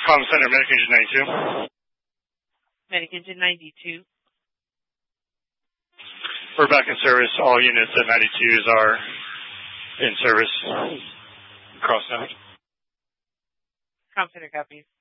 Comm Center, Medic Engine 92. Medic Engine 92. We're back in service. All units at 92s are in service. Cross out. Comm Center copies.